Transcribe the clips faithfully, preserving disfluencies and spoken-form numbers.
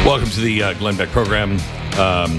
Welcome to the uh, Glenn Beck program. Um,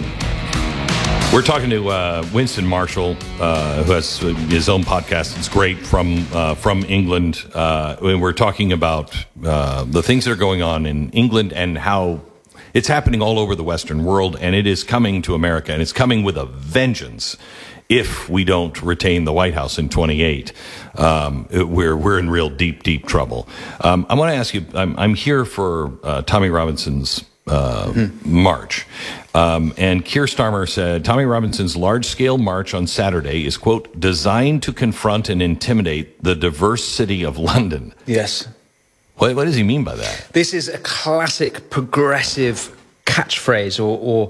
we're talking to uh, Winston Marshall, uh, who has his own podcast. It's great, from uh, from England. Uh, and we're talking about uh, the things that are going on in England and how it's happening all over the Western world, and it is coming to America, and it's coming with a vengeance. If we don't retain the White House in twenty-eight, um, we're we're in real deep, deep trouble. Um, I want to ask you. I'm, I'm here for uh, Tommy Robinson's uh, mm-hmm. march, um, and Keir Starmer said Tommy Robinson's large-scale march on Saturday is, quote, designed to confront and intimidate the diverse city of London. Yes. What, what does he mean by that? This is a classic progressive catchphrase, or. or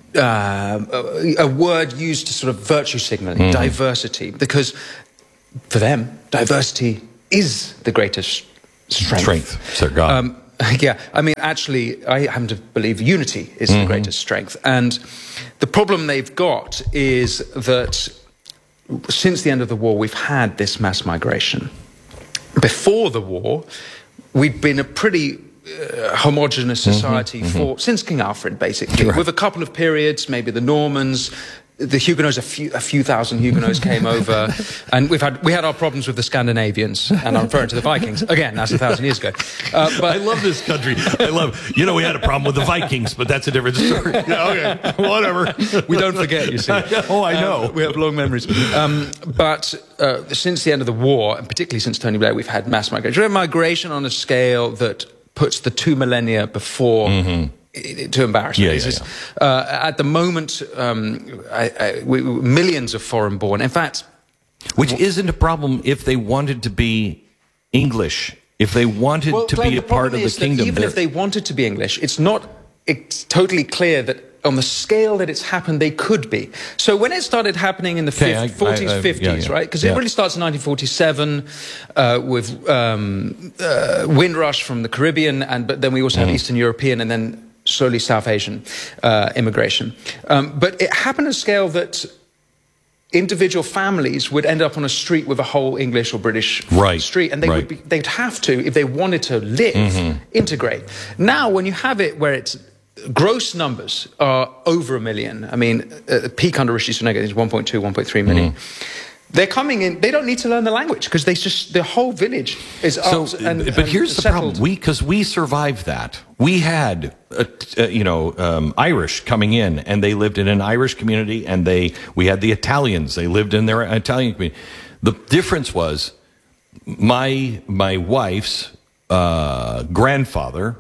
Uh, a, a word used to sort of virtue signaling, mm. diversity, because for them, diversity is the greatest strength. Strength, Sir God. Um, yeah, I mean, actually, I happen to believe unity is mm-hmm. the greatest strength. And the problem they've got is that since the end of the war, we've had this mass migration. Before the war, we'd been a pretty Uh, homogenous society mm-hmm, for mm-hmm. since King Alfred, basically, right. with a couple of periods, maybe the Normans, the Huguenots. A few, a few thousand Huguenots came over, and we've had we had our problems with the Scandinavians, and I'm referring to the Vikings again. That's a thousand years ago. Uh, but I love this country. I love. You know, we had a problem with the Vikings, but that's a different story. Yeah, okay, whatever. We don't forget. You see. Oh, I know. Um, we have long memories. Um, but uh, since the end of the war, and particularly since Tony Blair, we've had mass migration. We have migration on a scale that puts the two millennia before mm-hmm. to embarrassment. Yeah, yeah, yeah. Uh, at the moment, um, I, I, we, millions of foreign-born. In fact, which isn't a problem if they wanted to be English. If they wanted well, to Glenn, be a part of the kingdom, even if they wanted to be English, it's not. It's totally clear that on the scale that it's happened, they could be. So when it started happening in the okay, forties, fifties, yeah, yeah. right? Because yeah. it really starts in nineteen forty-seven uh, with um, uh, Windrush from the Caribbean, and but then we also have mm. Eastern European, and then slowly South Asian uh, immigration. Um, but it happened on a scale that individual families would end up on a street with a whole English or British right. street, and they right. would be, they'd have to, if they wanted to live, mm-hmm. integrate. Now, when you have it where it's gross numbers are over a million. I mean, uh, the peak under Rishi Sunak is one point two, one point three million. Mm. They're coming in. They don't need to learn the language because they just the whole village is so, up and, but and here's the settled. problem: we because we survived that. We had a, uh, you know um, Irish coming in, and they lived in an Irish community, and they we had the Italians. They lived in their Italian community. The difference was my my wife's uh, grandfather.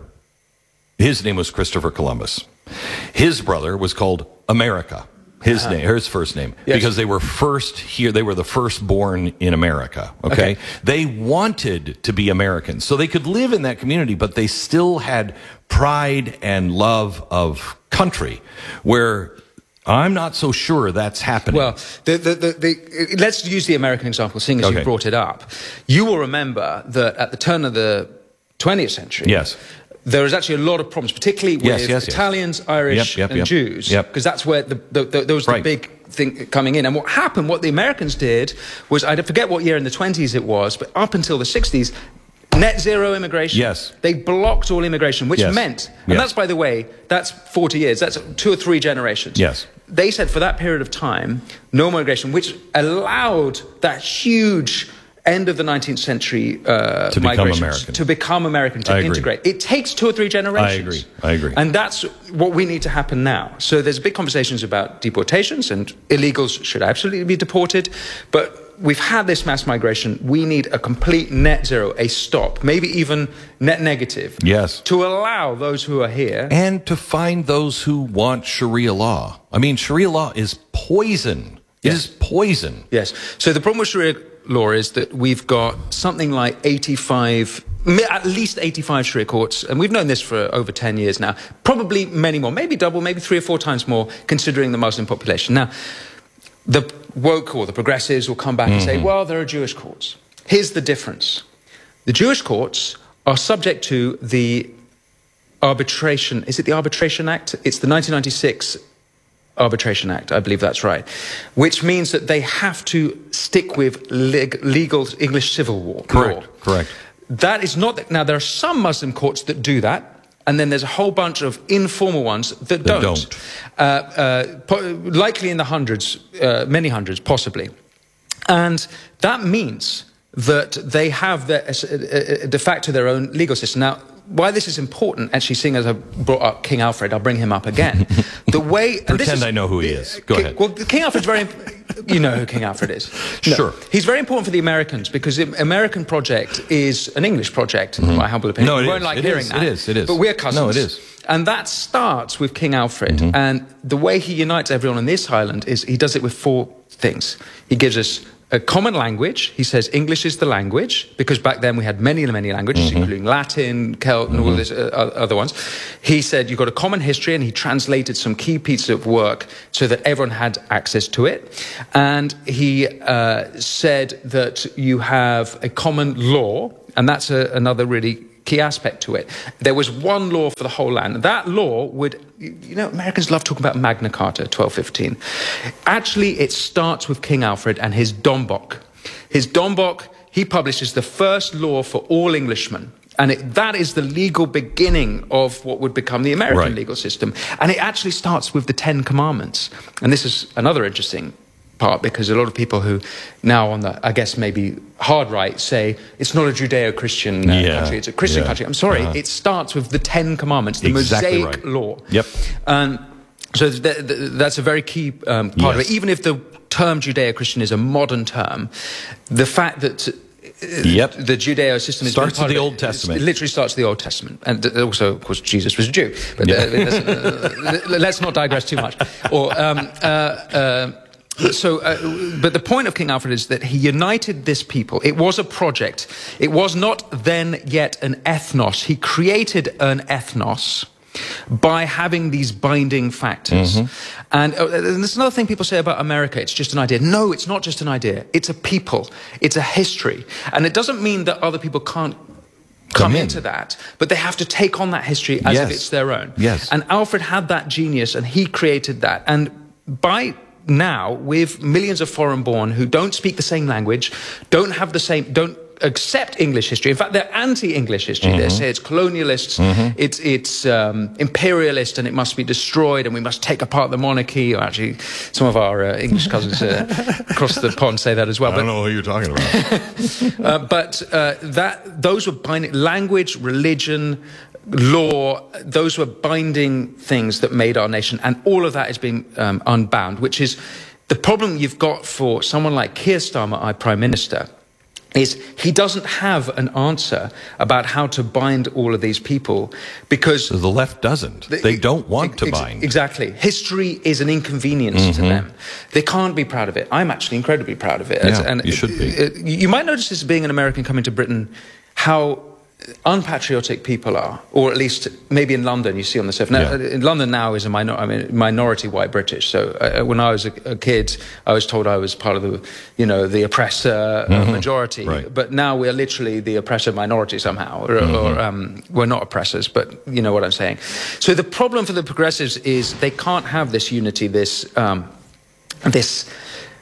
His name was Christopher Columbus. His brother was called America. His uh-huh. name, his first name, yes. because they were first here. They were the first born in America. Okay? okay, they wanted to be Americans, so they could live in that community, but they still had pride and love of country. Where I'm not so sure that's happening. Well, the, the, the, the, let's use the American example, seeing as okay. you brought it up. You will remember that at the turn of the twentieth century. Yes. There was actually a lot of problems, particularly with yes, yes, Italians, yes. Irish, yep, yep, and yep. Jews, because yep. that's where the, the, the, there was the right. big thing coming in. And what happened, what the Americans did, was, I forget what year in the twenties it was, but up until the sixties, net zero immigration. Yes. They blocked all immigration, which yes. meant, and yes. that's, by the way, that's forty years, that's two or three generations. Yes. They said for that period of time, no migration, which allowed that huge end of the nineteenth century uh, to become American. To become American, to I integrate. Agree. It takes two or three generations. I agree. I agree. And that's what we need to happen now. So there's big conversations about deportations, and illegals should absolutely be deported. But we've had this mass migration. We need a complete net zero, a stop, maybe even net negative. Yes. To allow those who are here. And to find those who want Sharia law. I mean, Sharia law is poison. It yes. is poison. Yes. So the problem with Sharia law is that we've got something like eighty-five, at least eighty-five Sharia courts, and we've known this for over ten years now, probably many more, maybe double, maybe three or four times more, considering the Muslim population. Now, the woke or the progressives will come back mm-hmm. and say, well, there are Jewish courts. Here's the difference. The Jewish courts are subject to the arbitration, is it the Arbitration Act? It's the nineteen ninety-six Arbitration Act, I believe that's right, which means that they have to stick with leg legal English civil law. Correct, correct. That is not... Now, there are some Muslim courts that do that, and then there's a whole bunch of informal ones that, that don't. don't. Uh, uh, po- likely in the hundreds, uh, many hundreds, possibly. And that means that they have their, uh, de facto their own legal system. Now, why this is important, actually, seeing as I brought up King Alfred, I'll bring him up again. The way... Pretend is, I know who he is. Go King, ahead. Well, King Alfred's very... You know who King Alfred is. No, sure. He's very important for the Americans because the American project is an English project, mm-hmm. in my humble opinion. No, it you won't is. like it hearing is. that. It is, it is. But we're cousins. No, it is. And that starts with King Alfred. Mm-hmm. And the way he unites everyone on this island is he does it with four things. He gives us a common language. He says English is the language, because back then we had many, many languages, mm-hmm. including Latin, Celt, and mm-hmm. all these uh, other ones. He said you've got a common history, and he translated some key pieces of work so that everyone had access to it. And he uh, said that you have a common law, and that's a, another really key aspect to it. There was one law for the whole land. That law would, you know, Americans love talking about Magna Carta, twelve fifteen. Actually, it starts with King Alfred and his Dombock. His Dombock, he publishes the first law for all Englishmen. And it, that is the legal beginning of what would become the American right. legal system. And it actually starts with the Ten Commandments. And this is another interesting part, because a lot of people who now on the, I guess maybe hard right, say it's not a Judeo-Christian uh, yeah. country, it's a Christian yeah. country. I'm sorry, uh-huh. it starts with the Ten Commandments, the exactly Mosaic right. law. Yep. And so th- th- that's a very key um, part yes. of it. Even if the term Judeo-Christian is a modern term, the fact that Yep. the Judeo system is starts with the it. Old Testament. It literally starts with the Old Testament, and also, of course, Jesus was a Jew. But yeah. uh, let's, let's not digress too much. Or um, uh, uh, so, uh, but the point of King Alfred is that he united this people. It was a project. It was not then yet an ethnos. He created an ethnos by having these binding factors. Mm-hmm. And, uh, and there's another thing people say about America, it's just an idea. No, it's not just an idea. It's a people. It's a history. And it doesn't mean that other people can't come, come in. into that, but they have to take on that history as yes. if it's their own. Yes. And Alfred had that genius, and he created that. And by now, with millions of foreign-born who don't speak the same language, don't have the same, don't accept English history. In fact, they're anti-English history. Mm-hmm. They say it's colonialist, mm-hmm. it's it's um, imperialist, and it must be destroyed, and we must take apart the monarchy. Or actually, some of our uh, English cousins uh, across the pond say that as well. I but, don't know what you're talking about. uh, but uh, that those were binding language, religion, law. Those were binding things that made our nation, and all of that is being um, unbound. Which is the problem you've got for someone like Keir Starmer, our Prime Minister. Is he doesn't have an answer about how to bind all of these people, because so the left doesn't. They don't want to ex- bind. Exactly. History is an inconvenience mm-hmm. to them. They can't be proud of it. I'm actually incredibly proud of it. Yeah, and you should be. Uh, you might notice as being an American coming to Britain how unpatriotic people are, or at least maybe in London you see on the surface. Now, yeah. in London now is a minor, I mean, minority white British. So uh, when I was a, a kid, I was told I was part of the, you know, the oppressor mm-hmm. uh, majority. Right. But now we're literally the oppressor minority somehow, or, mm-hmm. or um, we're not oppressors, but you know what I'm saying. So the problem for the progressives is they can't have this unity, this um, this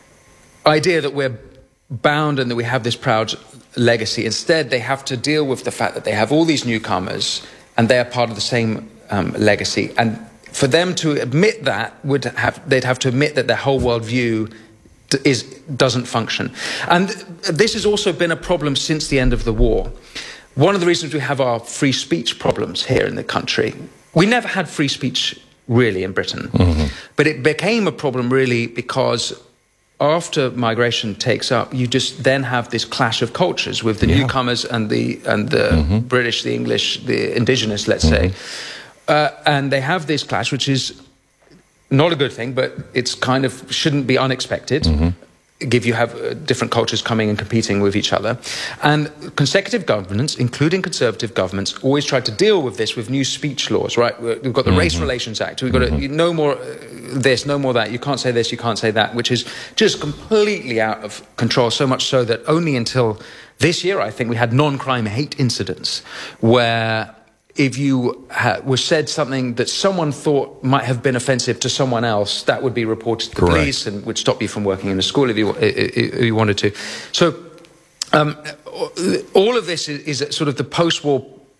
idea that we're bound and that we have this proud legacy. Instead, they have to deal with the fact that they have all these newcomers and they are part of the same um, legacy. And for them to admit that, would have they'd have to admit that their whole worldview is doesn't function. And this has also been a problem since the end of the war. One of the reasons we have our free speech problems here in the country, we never had free speech really in Britain, mm-hmm. but it became a problem really because after migration takes up, you just then have this clash of cultures with the yeah. newcomers and the and the mm-hmm. British, the English, the indigenous, let's mm-hmm. say. Uh, and they have this clash, which is not a good thing, but it's kind of shouldn't be unexpected. Mm-hmm. Give you have uh, different cultures coming and competing with each other. And consecutive governments, including conservative governments, always try to deal with this with new speech laws, right? We've got the mm-hmm. Race Relations Act. We've got mm-hmm. to, no more uh, this, no more that. You can't say this, you can't say that, which is just completely out of control, so much so that only until this year, I think, we had non-crime hate incidents where if you ha- was said something that someone thought might have been offensive to someone else, that would be reported to the Correct. police and would stop you from working in a school if you, if you wanted to. So um, all of this is, is sort of the post-war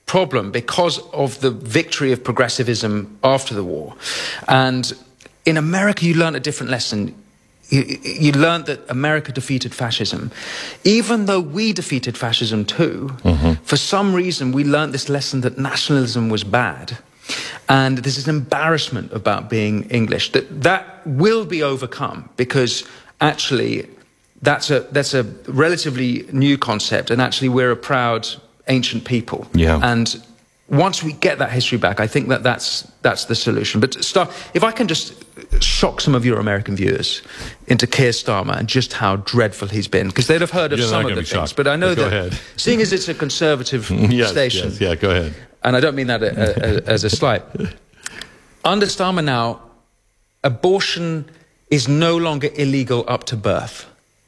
problem because of the victory of progressivism after the war. And in America, you learn a different lesson. You, you learned that America defeated fascism. Even though we defeated fascism too, mm-hmm. for some reason we learned this lesson that nationalism was bad. And there's this embarrassment about being English. That, that will be overcome because actually that's a, that's a relatively new concept. And actually we're a proud ancient people. Yeah. And once we get that history back, I think that that's, that's the solution. But start, if I can just shock some of your American viewers into Keir Starmer and just how dreadful he's been, because they'd have heard of You're some of the things. Shocked. But I know but that, ahead. seeing as it's a conservative yes, station, yes, yeah, go ahead. And I don't mean that a, a, as a slight. Under Starmer now, abortion is no longer illegal up to birth.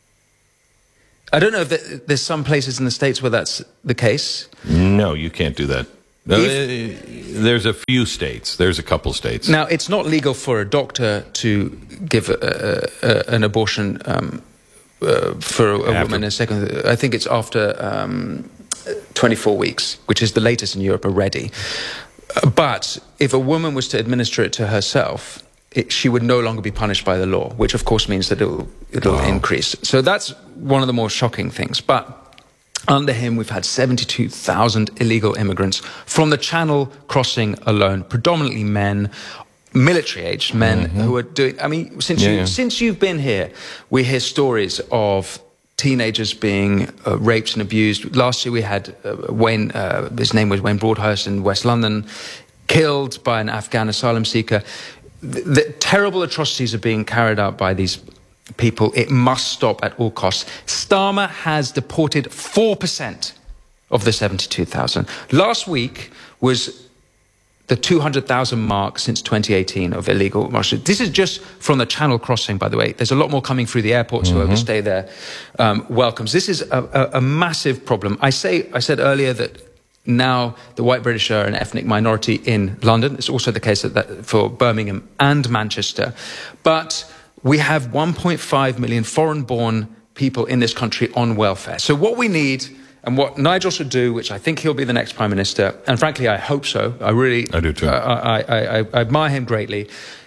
I don't know if there's some places in the States where that's the case. No, you can't do that. If, There's a few states. There's a couple states. Now, it's not legal for a doctor to give a, a, an abortion um, uh, for a, a woman in a second. I think it's after um, twenty-four weeks, which is the latest in Europe already. But if a woman was to administer it to herself, it, she would no longer be punished by the law, which of course means that it'll, it'll wow. increase. So that's one of the more shocking things. But under him, we've had seventy-two thousand illegal immigrants from the Channel crossing alone, predominantly men, military-aged men mm-hmm. who are doing... I mean, since, yeah, you, yeah. since you've been here, we hear stories of teenagers being uh, raped and abused. Last year we had uh, Wayne, uh, his name was Wayne Broadhurst in West London, killed by an Afghan asylum seeker. The, the terrible atrocities are being carried out by these people. It must stop at all costs. Starmer has deported four percent of the seventy-two thousand. Last week was the two hundred thousand mark since twenty eighteen of illegal marches. This is just from the Channel crossing, by the way. There's a lot more coming through the airports, mm-hmm. whoever stay there um, welcomes. This is a, a, a massive problem. I say, I said earlier that now the white British are an ethnic minority in London. It's also the case that, that for Birmingham and Manchester. But we have one point five million foreign-born people in this country on welfare. So what we need, and what Nigel should do, which I think he'll be the next Prime Minister, and frankly, I hope so. I really... I do too. Uh, I, I, I, I admire him greatly.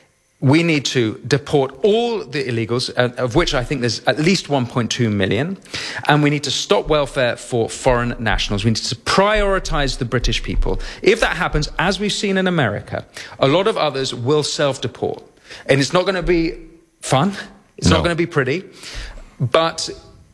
We need to deport all the illegals, uh, of which I think there's at least one point two million, and we need to stop welfare for foreign nationals. We need to prioritise the British people. If that happens, as we've seen in America, a lot of others will self-deport. And it's not going to be fun. It's no. not going to be pretty. But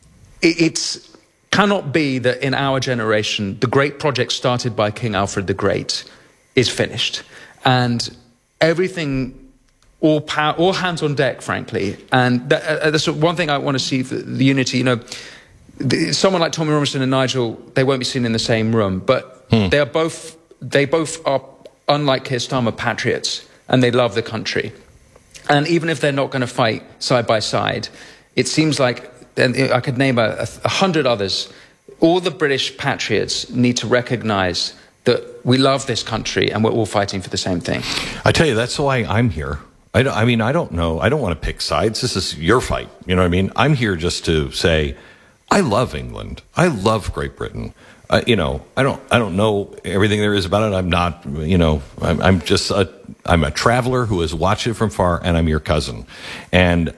it it's, cannot be that in our generation, the great project started by King Alfred the Great is finished. And everything... All, power, all hands on deck, frankly. And that, uh, that's one thing I want to see, the, the unity. You know, the, someone like Tommy Robinson and Nigel, they won't be seen in the same room, but hmm. they are both, they both are, unlike Keir Starmer, patriots, and they love the country. And even if they're not going to fight side by side, it seems like, and I could name a, a hundred others, all the British patriots need to recognise that we love this country and we're all fighting for the same thing. I tell you, that's why I'm here. I, don't, I mean, I don't know. I don't want to pick sides. This is your fight. You know what I mean? I'm here just to say, I love England. I love Great Britain. Uh, you know, I don't, I don't know everything there is about it. I'm not, you know, I'm, I'm just a, I'm a traveler who has watched it from far, and I'm your cousin. And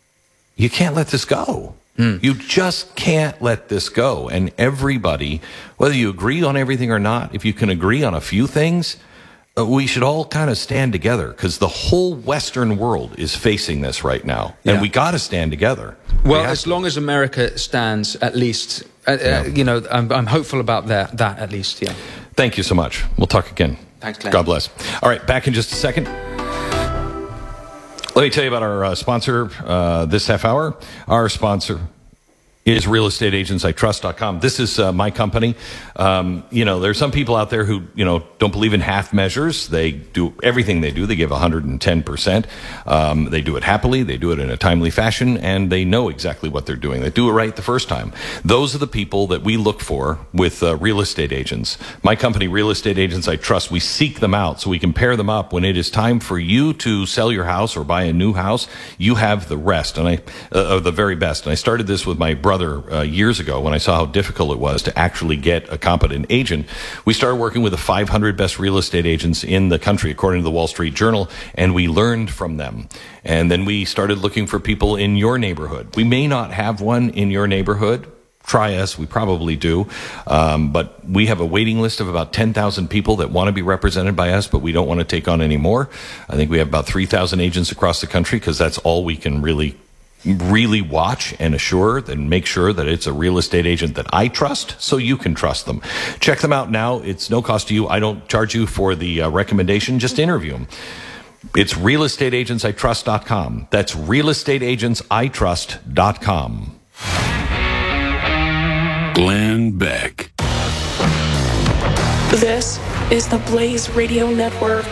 you can't let this go. Mm. You just can't let this go. And everybody, whether you agree on everything or not, if you can agree on a few things, we should all kind of stand together, because the whole Western world is facing this right now. And yeah. we got to stand together. Well, we as long as America stands, at least, uh, yeah. uh, you know, I'm, I'm hopeful about that, that at least, yeah. Thank you so much. We'll talk again. Thanks, Glenn. God bless. All right, back in just a second. Let me tell you about our uh, sponsor uh, this half hour. Our sponsor is real estate agents I trust dot com. This is uh, my company. Um, you know, there's some people out there who, you know, don't believe in half measures. They do everything they do. They give one hundred ten percent. Um, they do it happily. They do it in a timely fashion, and they know exactly what they're doing. They do it right the first time. Those are the people that we look for with uh, real estate agents. My company, Real Estate Agents I Trust, we seek them out so we can pair them up when it is time for you to sell your house or buy a new house. You have the rest, and I, uh, the very best. And I started this with my brother. brother uh, years ago when I saw how difficult it was to actually get a competent agent. We started working with the five hundred best real estate agents in the country, according to the Wall Street Journal, and we learned from them. And then we started looking for people in your neighborhood. We may not have one in your neighborhood. Try us. We probably do. Um, but we have a waiting list of about ten thousand people that want to be represented by us, but we don't want to take on any more. I think we have about three thousand agents across the country because that's all we can really really watch and assure and make sure that it's a real estate agent that I trust so you can trust them. Check them out now. It's no cost to you. I don't charge you for the uh, recommendation. Just interview them. It's real estate agents I trust dot com. That's real estate agents I trust dot com. Glenn Beck. This is the Blaze Radio Network.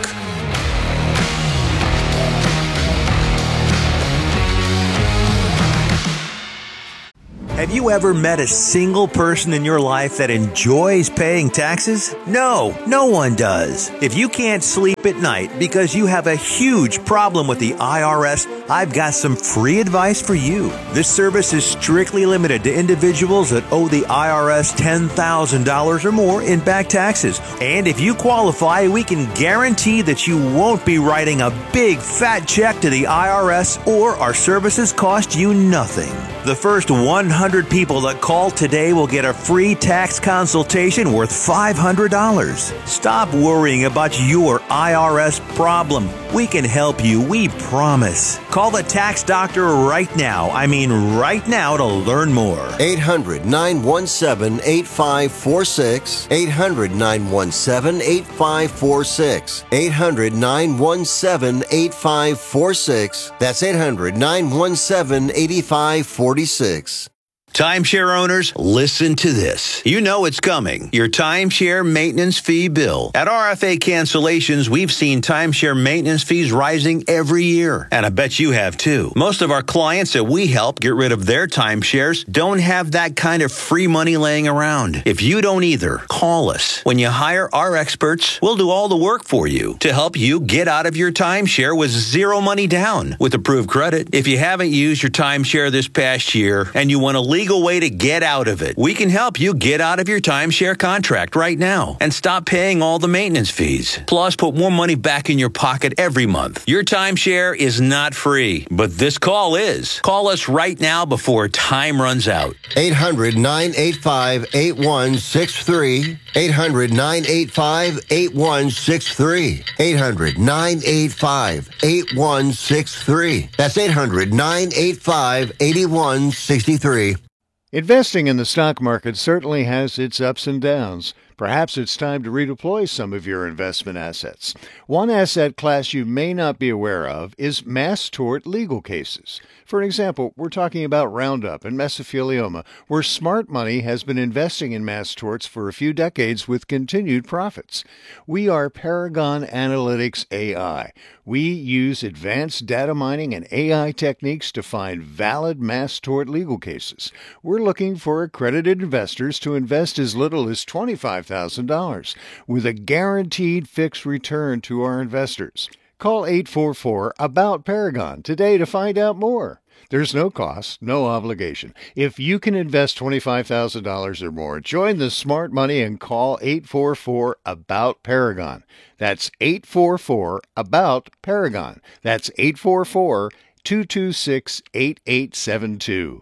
Have you ever met a single person in your life that enjoys paying taxes? No, no one does. If you can't sleep at night because you have a huge problem with the I R S, I've got some free advice for you. This service is strictly limited to individuals that owe the I R S ten thousand dollars or more in back taxes. And if you qualify, we can guarantee that you won't be writing a big fat check to the I R S, or our services cost you nothing. The first one hundred people that call today will get a free tax consultation worth five hundred dollars. Stop worrying about your I R S problem. We can help you, we promise. Call the tax doctor right now. I mean right now to learn more. eight hundred, nine one seven, eight five four six. eight hundred, nine one seven, eight five four six. eight hundred, nine one seven, eight five four six. That's eight hundred, nine one seven, eight five four six. Timeshare owners, listen to this. You know it's coming. Your timeshare maintenance fee bill. At R F A Cancellations, we've seen timeshare maintenance fees rising every year. And I bet you have too. Most of our clients that we help get rid of their timeshares don't have that kind of free money laying around. If you don't either, call us. When you hire our experts, we'll do all the work for you to help you get out of your timeshare with zero money down with approved credit. If you haven't used your timeshare this past year and you want to leave legal way to get out of it, we can help you get out of your timeshare contract right now and stop paying all the maintenance fees. Plus, put more money back in your pocket every month. Your timeshare is not free, but this call is. Call us right now before time runs out. eight hundred, nine eight five, eight one six three. eight hundred, nine eight five, eight one six three. eight hundred, nine eight five, eight one six three. That's eight hundred, nine eight five, eight one six three. Investing in the stock market certainly has its ups and downs. Perhaps it's time to redeploy some of your investment assets. One asset class you may not be aware of is mass tort legal cases. For example, we're talking about Roundup and mesothelioma, where smart money has been investing in mass torts for a few decades with continued profits. We are Paragon Analytics A I. We use advanced data mining and A I techniques to find valid mass tort legal cases. We're looking for accredited investors to invest as little as twenty-five thousand dollars with a guaranteed fixed return to our investors. Call eight four four, A B O U T, Paragon today to find out more. There's no cost, no obligation. If you can invest twenty-five thousand dollars or more, join the smart money and call eight four four, A B O U T, Paragon. That's eight four four, A B O U T, Paragon. That's eight four four, two two six, eight eight seven two.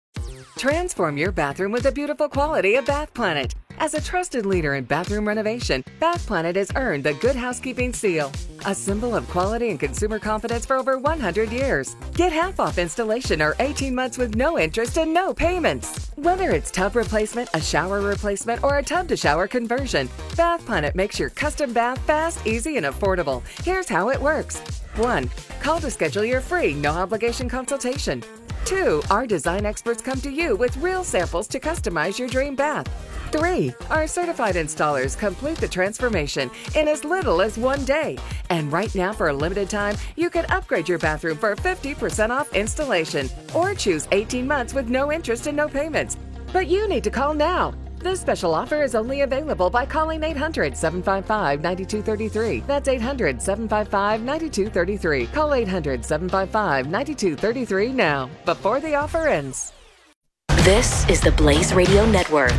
Transform your bathroom with the beautiful quality of Bath Planet. As a trusted leader in bathroom renovation, Bath Planet has earned the Good Housekeeping seal, a symbol of quality and consumer confidence for over one hundred years. Get half off installation or eighteen months with no interest and no payments. Whether it's tub replacement, a shower replacement, or a tub-to-shower conversion, Bath Planet makes your custom bath fast, easy, and affordable. Here's how it works. one. Call to schedule your free, no-obligation consultation. two. Our design experts come to you with real samples to customize your dream bath. three. Our certified installers complete the transformation in as little as one day. And right now, for a limited time, you can upgrade your bathroom for fifty percent off installation or choose eighteen months with no interest and no payments. But you need to call now. This special offer is only available by calling eight hundred, seven five five, nine two three three. That's eight hundred, seven five five, nine two three three. Call eight hundred, seven five five, nine two three three now, before the offer ends. This is the Blaze Radio Network.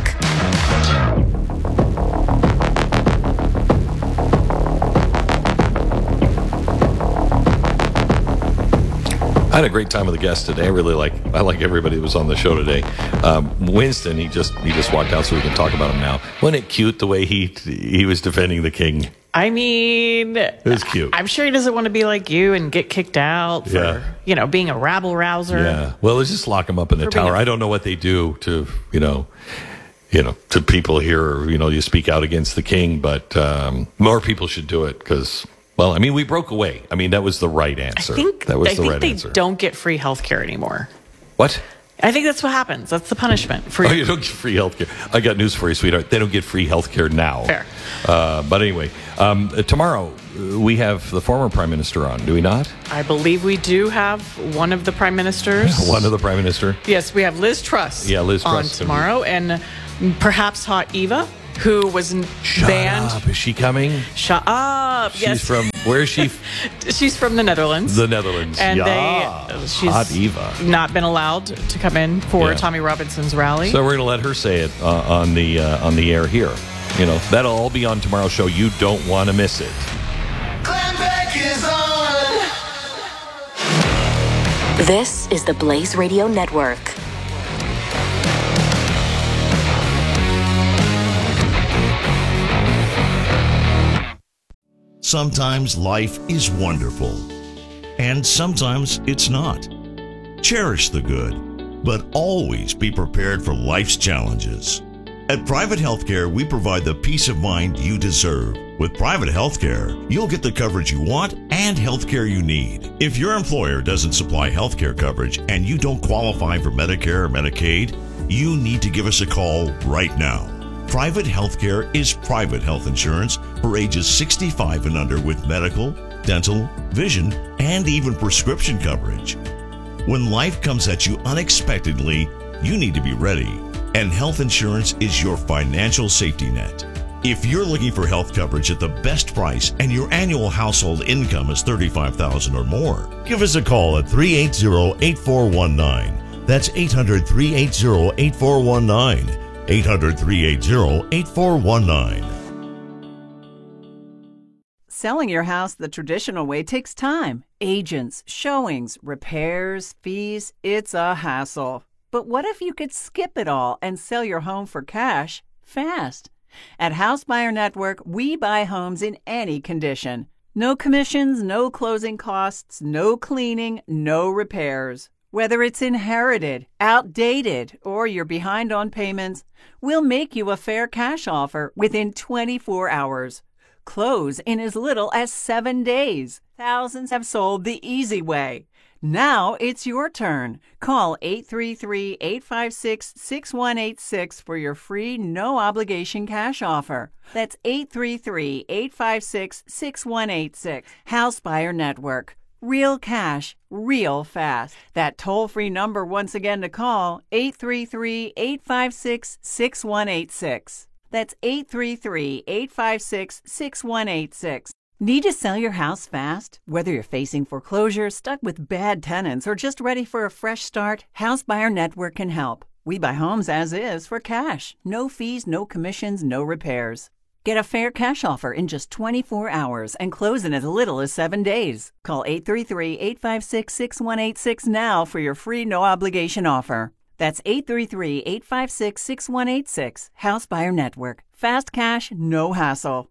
I had a great time with the guests today. I really like I like everybody that was on the show today. Um, Winston, he just he just walked out so we can talk about him now. Wasn't it cute the way he he was defending the king? I mean, it was cute. I'm sure he doesn't want to be like you and get kicked out for, yeah. you know, being a rabble rouser. Yeah. Well, let's just lock him up in the tower. A- I don't know what they do to, you know, you know, to people here, you know, you speak out against the king, but um, more people should do it because, well, I mean, we broke away. I mean, that was the right answer. I think, that was I the think right they answer. don't get free health care anymore. What? I think that's what happens. That's the punishment. For oh, you don't get free health care. I got news for you, sweetheart. They don't get free health care now. Fair. Uh, but anyway, um, uh, tomorrow uh, we have the former prime minister on, do we not? I believe we do have one of the prime ministers. One of the prime minister. Yes, we have Liz Truss. Yeah, Liz on Truss tomorrow, and perhaps Hot Eva, who was Shut banned. Up. Is she coming? Shut up! She's yes. from where is she? She's from the Netherlands. The Netherlands. And yeah. they, she's Hot Eva. not been allowed to come in for Yeah. Tommy Robinson's rally. So we're going to let her say it uh, on the uh, on the air here. You know, that'll all be on tomorrow's show. You don't want to miss it. Glenn Beck is on. This is the Blaze Radio Network. Sometimes life is wonderful, and sometimes it's not. Cherish the good, but always be prepared for life's challenges. At Private Healthcare, we provide the peace of mind you deserve. With Private Healthcare, you'll get the coverage you want and healthcare you need. If your employer doesn't supply healthcare coverage and you don't qualify for Medicare or Medicaid, you need to give us a call right now. Private Healthcare is private health insurance for ages sixty-five and under with medical, dental, vision, and even prescription coverage. When life comes at you unexpectedly, you need to be ready, and health insurance is your financial safety net. If you're looking for health coverage at the best price and your annual household income is thirty-five thousand dollars or more, give us a call at three eight zero, eight four one nine. That's eight hundred, three eight zero, eight four one nine. eight hundred, three eight zero, eight four one nine. Selling your house the traditional way takes time. Agents, showings, repairs, fees. It's a hassle. But what if you could skip it all and sell your home for cash fast? At House Buyer Network, we buy homes in any condition. No commissions, no closing costs, no cleaning, no repairs. Whether it's inherited, outdated, or you're behind on payments, we'll make you a fair cash offer within twenty-four hours. Close in as little as seven days. Thousands have sold the easy way. Now it's your turn. Call eight three three, eight five six, six one eight six for your free, no-obligation cash offer. That's eight three three, eight five six, six one eight six. House Buyer Network. Real cash, real fast. That toll-free number once again to call, eight three three, eight five six, six one eight six. That's eight three three, eight five six, six one eight six. Need to sell your house fast? Whether you're facing foreclosure, stuck with bad tenants, or just ready for a fresh start, House Buyer Network can help. We buy homes as is for cash. No fees, no commissions, no repairs. Get a fair cash offer in just twenty-four hours and close in as little as seven days. Call eight three three, eight five six, six one eight six now for your free no-obligation offer. That's eight three three, eight five six, six one eight six. House Buyer Network. Fast cash, no hassle.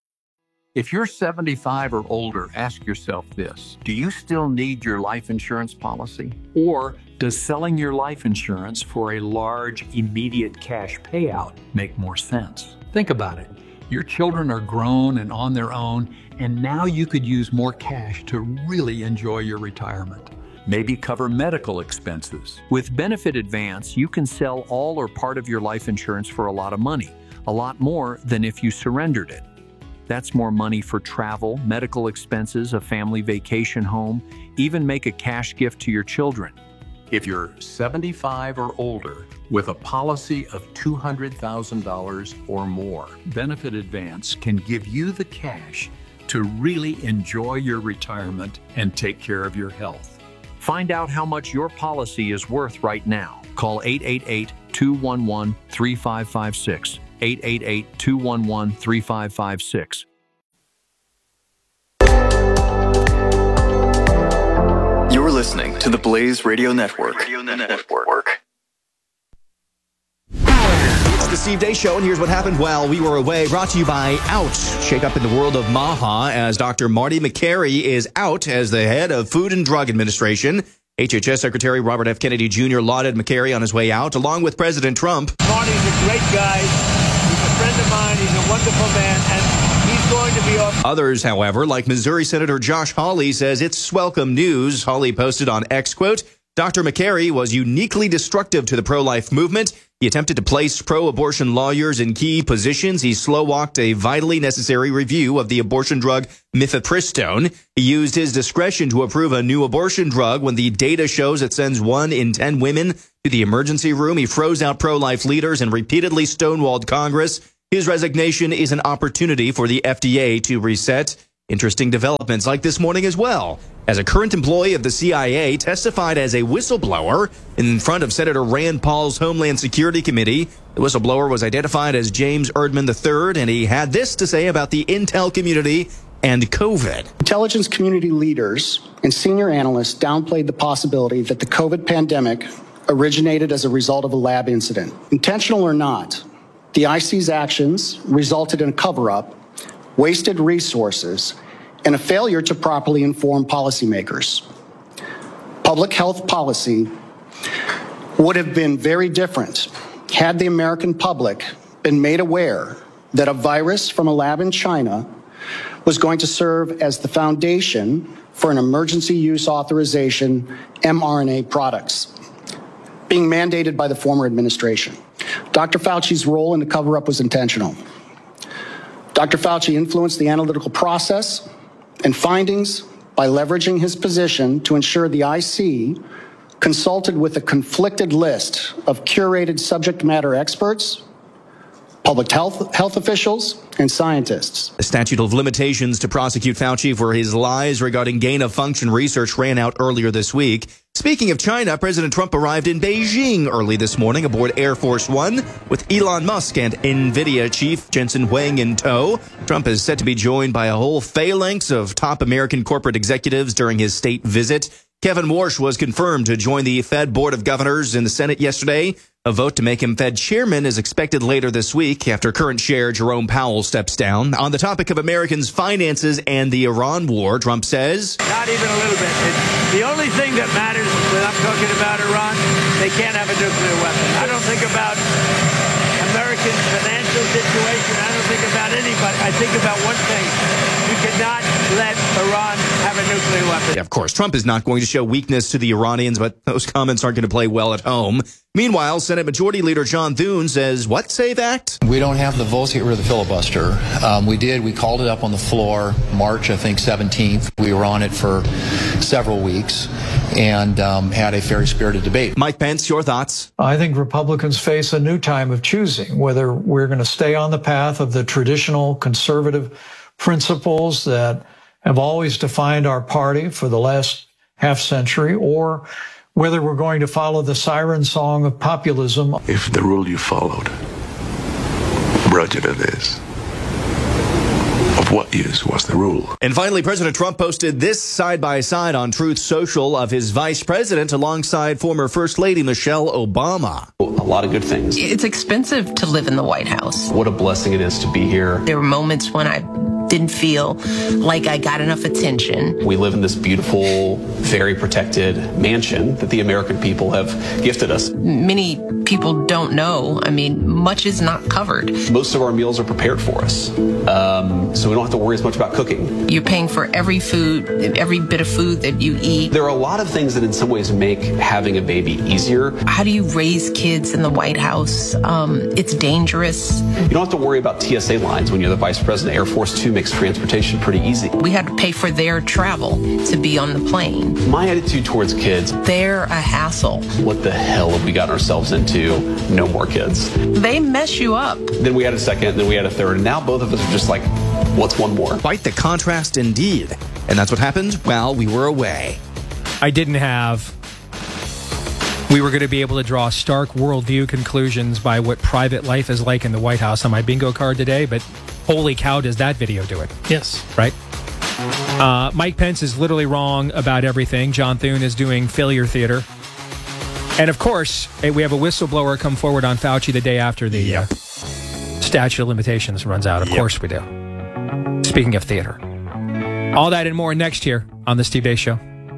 If you're seventy-five or older, ask yourself this. Do you still need your life insurance policy? Or does selling your life insurance for a large, immediate cash payout make more sense? Think about it. Your children are grown and on their own, and now you could use more cash to really enjoy your retirement. Maybe cover medical expenses. With Benefit Advance, you can sell all or part of your life insurance for a lot of money, a lot more than if you surrendered it. That's more money for travel, medical expenses, a family vacation home, even make a cash gift to your children. If you're seventy-five or older with a policy of two hundred thousand dollars or more, Benefit Advance can give you the cash to really enjoy your retirement and take care of your health. Find out how much your policy is worth right now. Call eight eight eight, two one one, three five five six. eight eight eight, two one one, three five five six. You're listening to the Blaze Radio Network. Radio Network. It's the Steve Day Show, and here's what happened while we were away. Brought to you by Out. Shake up in the world of MAHA as Doctor Marty Makary is out as the head of Food and Drug Administration. H H S Secretary Robert F. Kennedy Junior lauded Makary on his way out, along with President Trump. Marty's a great guy. He's a friend of mine. He's a wonderful man, and he's going to be off. Others, however, like Missouri Senator Josh Hawley, says it's welcome news. Hawley posted on X, quote, Doctor Makary was uniquely destructive to the pro-life movement. He attempted to place pro-abortion lawyers in key positions. He slow-walked a vitally necessary review of the abortion drug mifepristone. He used his discretion to approve a new abortion drug when the data shows it sends one in ten women to the emergency room. He froze out pro-life leaders and repeatedly stonewalled Congress. His resignation is an opportunity for the F D A to reset. Interesting developments like this morning as well, as a current employee of the C I A testified as a whistleblower in front of Senator Rand Paul's Homeland Security Committee. The whistleblower was identified as James Erdman the third, and he had this to say about the intel community and COVID. Intelligence community leaders and senior analysts downplayed the possibility that the COVID pandemic originated as a result of a lab incident. Intentional or not, the I C's actions resulted in a cover-up, wasted resources, and a failure to properly inform policymakers. Public health policy would have been very different had the American public been made aware that a virus from a lab in China was going to serve as the foundation for an emergency use authorization mRNA products being mandated by the former administration. Doctor Fauci's role in the cover-up was intentional. Doctor Fauci influenced the analytical process and findings by leveraging his position to ensure the I C consulted with a conflicted list of curated subject matter experts, public health, health officials, and scientists. The statute of limitations to prosecute Fauci for his lies regarding gain-of-function research ran out earlier this week. Speaking of China, President Trump arrived in Beijing early this morning aboard Air Force One with Elon Musk and NVIDIA chief Jensen Huang in tow. Trump is set to be joined by a whole phalanx of top American corporate executives during his state visit. Kevin Warsh was confirmed to join the Fed Board of Governors in the Senate yesterday. A vote to make him Fed chairman is expected later this week after current chair Jerome Powell steps down. On the topic of Americans' finances and the Iran war, Trump says, Not even a little bit. It's the only thing that matters when I'm talking about Iran, they can't have a nuclear weapon. I don't think about American financial situation. I don't think about anybody. I think about one thing. You cannot let Iran have a nuclear weapon. Yeah, of course, Trump is not going to show weakness to the Iranians, but those comments aren't going to play well at home. Meanwhile, Senate Majority Leader John Thune says, what SAVE Act? We don't have the votes to get rid of the filibuster. Um, we did. We called it up on the floor March, I think, seventeenth. We were on it for several weeks and um, had a very spirited debate. Mike Pence, your thoughts? I think Republicans face a new time of choosing whether we're going to stay on the path of the traditional conservative principles that have always defined our party for the last half century, or whether we're going to follow the siren song of populism. If the rule you followed brought you to this, of what use was the rule? And finally, President Trump posted this side-by-side on Truth Social of his vice president alongside former First Lady Michelle Obama. A lot of good things. It's expensive to live in the White House. What a blessing it is to be here. There were moments when I didn't feel like I got enough attention. We live in this beautiful, very protected mansion that the American people have gifted us. Many people don't know. I mean, much is not covered. Most of our meals are prepared for us, um, so we don't have to worry as much about cooking. You're paying for every food, every bit of food that you eat. There are a lot of things that in some ways make having a baby easier. How do you raise kids in the White House? Um, it's dangerous. You don't have to worry about T S A lines when you're the vice president. Air Force Two makes transportation pretty easy. We had to pay for their travel to be on the plane. My attitude towards kids, they're a hassle. What the hell have we gotten ourselves into? No more kids. They mess you up. Then we had a second, then we had a third, and now both of us are just like, what's one more? Quite the contrast indeed. And that's what happened while we were away. I didn't have we were going to be able to draw stark worldview conclusions by what private life is like in the White House on my bingo card today, but holy cow, does that video do it? Yes. Right? Uh, Mike Pence is literally wrong about everything. John Thune is doing failure theater. And of course, we have a whistleblower come forward on Fauci the day after the yep. uh, statute of limitations runs out. Of yep. course we do. Speaking of theater. All that and more next year on The Steve Deace Show.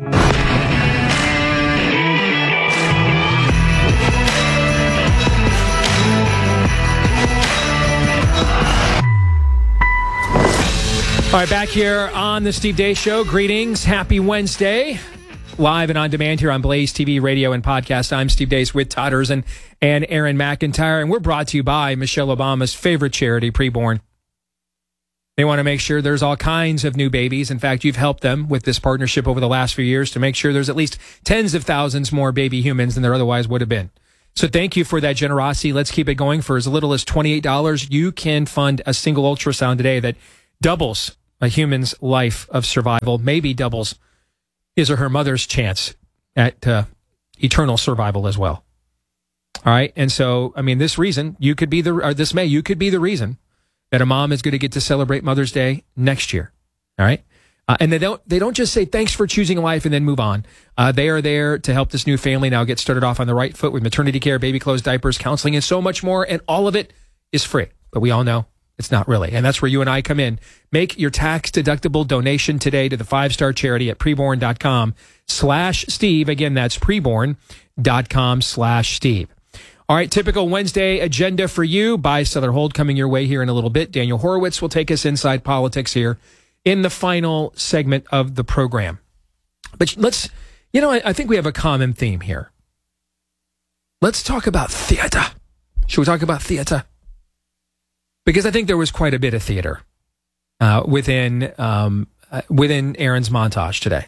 All right, back here on The Steve Deace Show. Greetings. Happy Wednesday. Live and on demand here on Blaze T V, radio, and podcast. I'm Steve Deace with Todd Erzin and Aaron McIntyre, and we're brought to you by Michelle Obama's favorite charity, Preborn. They want to make sure there's all kinds of new babies. In fact, you've helped them with this partnership over the last few years to make sure there's at least tens of thousands more baby humans than there otherwise would have been. So thank you for that generosity. Let's keep it going. For as little as twenty-eight dollars, you can fund a single ultrasound today that doubles a human's life of survival, maybe doubles his or her mother's chance at uh, eternal survival as well. All right. And so, I mean, this reason you could be the, or this May, you could be the reason that a mom is going to get to celebrate Mother's Day next year. All right. Uh, and they don't, they don't just say thanks for choosing life and then move on. Uh, they are there to help this new family now get started off on the right foot with maternity care, baby clothes, diapers, counseling, and so much more. And all of it is free. But we all know it's not really. And that's where you and I come in. Make your tax-deductible donation today to the five-star charity at preborn.com slash Steve. Again, that's preborn.com slash Steve. All right, typical Wednesday agenda for you. Buy, sell, or hold coming your way here in a little bit. Daniel Horowitz will take us inside politics here in the final segment of the program. But let's, you know, I, I think we have a common theme here. Let's talk about theater. Should we talk about theater? Because I think there was quite a bit of theater uh, within um, uh, within Aaron's montage today.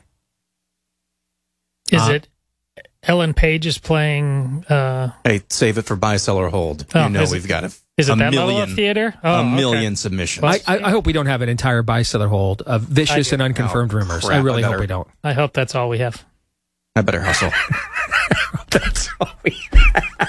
Is uh, it Ellen Page is playing? Uh, hey, save it for buy, sell, or hold. Oh, you know is we've it, got a, is it a that million, level of theater? Oh, a million okay. submissions. Well, I, I hope we don't have an entire buy, sell, or hold of vicious and unconfirmed oh, rumors. Crap, I really I better, hope we don't. I hope that's all we have. I better hustle. That's all we have.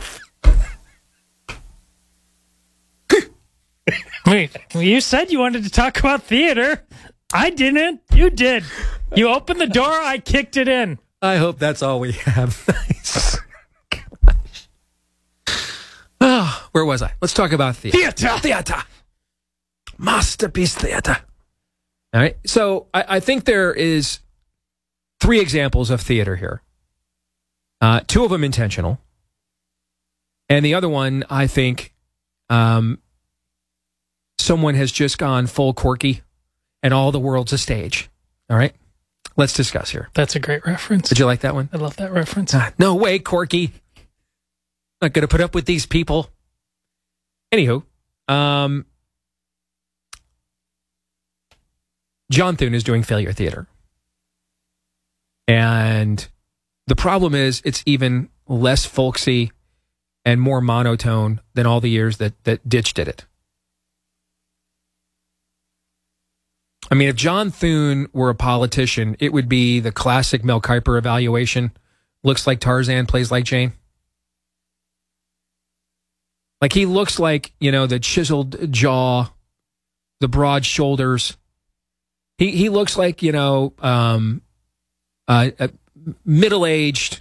Wait, you said you wanted to talk about theater. I didn't. You did. You opened the door. I kicked it in. I hope that's all we have. Nice. Oh, where was I? Let's talk about theater. Theater. Theater. Masterpiece theater. All right. So I, I think there is three examples of theater here. Uh, two of them intentional. And the other one, I think, um, someone has just gone full quirky and all the world's a stage. All right. Let's discuss here. That's a great reference. Did you like that one? I love that reference. Ah, no way, Corky. Not going to put up with these people. Anywho, um, John Thune is doing failure theater. And the problem is it's even less folksy and more monotone than all the years that, that Ditch did it. I mean, if John Thune were a politician, it would be the classic Mel Kiper evaluation. Looks like Tarzan, plays like Jane. Like he looks like, you know, the chiseled jaw, the broad shoulders. He he looks like, you know, um, uh, a middle-aged,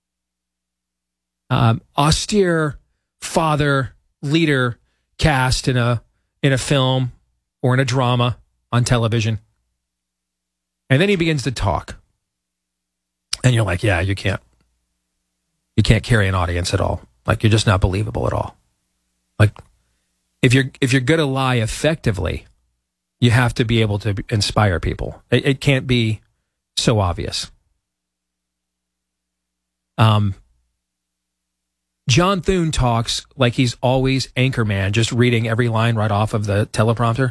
um, austere father leader cast in a in a film or in a drama on television. And then he begins to talk. And you're like, yeah, you can't. You can't carry an audience at all. Like, you're just not believable at all. Like, if you're if you're going to lie effectively, you have to be able to inspire people. It, it can't be so obvious. Um, John Thune talks like he's always Anchorman, just reading every line right off of the teleprompter.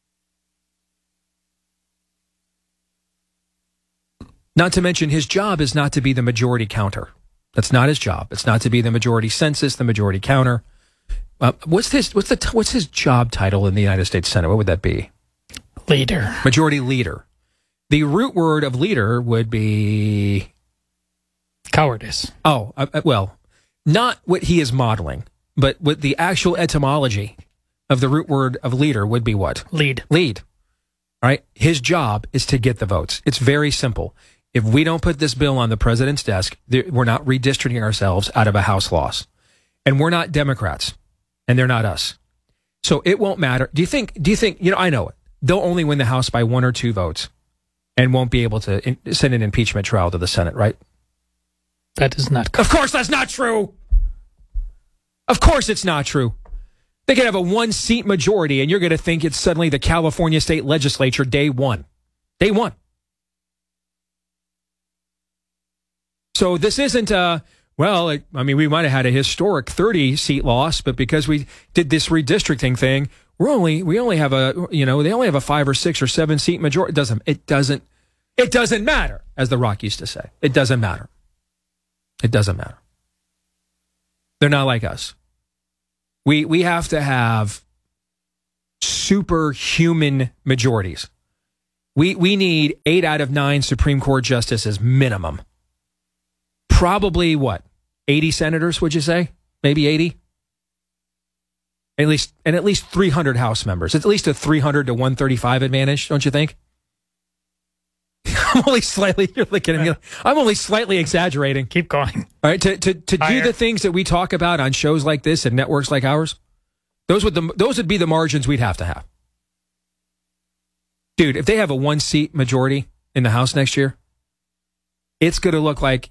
Not to mention, his job is not to be the majority counter. That's not his job. It's not to be the majority census, the majority counter. Uh, what's his what's the what's his job title in the United States Senate? What would that be? Leader. Majority leader. The root word of leader would be Cowardice. Oh, uh, well, not what he is modeling, but what the actual etymology of the root word of leader would be what? Lead. Lead. All right? His job is to get the votes. It's very simple. If we don't put this bill on the president's desk, we're not redistricting ourselves out of a House loss. And we're not Democrats, and they're not us. So it won't matter. Do you think, do you think, you know, I know it. They'll only win the House by one or two votes and won't be able to in, send an impeachment trial to the Senate, right? That is not correct. Of course that's not true. Of course it's not true. They could have a one-seat majority, and you're going to think it's suddenly the California state legislature day one. Day one. So this isn't a, well, it, I mean, we might have had a historic thirty-seat loss, but because we did this redistricting thing, we're only, we only have a, you know, they only have a five or six or seven seat majority. It doesn't, it doesn't, it doesn't matter, as The Rock used to say. It doesn't matter. It doesn't matter. They're not like us. We we have to have superhuman majorities. We we need eight out of nine Supreme Court justices minimum. Probably what? eighty senators, would you say? Maybe eighty? At least and at least three hundred House members. It's at least a three hundred to one thirty-five advantage, don't you think? I'm only slightly, you're looking at me. I'm only slightly exaggerating. Keep going. All right, to to, to do the things that we talk about on shows like this and networks like ours, those would the those would be the margins we'd have to have. Dude, if they have a one seat majority in the House next year, it's going to look like